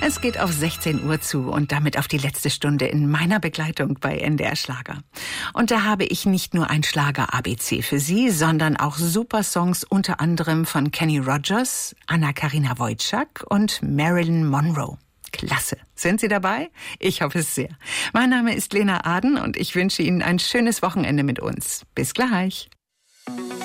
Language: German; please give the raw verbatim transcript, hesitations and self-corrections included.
Es geht auf sechzehn Uhr zu und damit auf die letzte Stunde in meiner Begleitung bei N D R Schlager. Und da habe ich nicht nur ein Schlager-A B C für Sie, sondern auch super Songs unter anderem von Kenny Rogers, Anna-Karina Wojcik und Marilyn Monroe. Klasse. Sind Sie dabei? Ich hoffe es sehr. Mein Name ist Lena Aden und ich wünsche Ihnen ein schönes Wochenende mit uns. Bis gleich.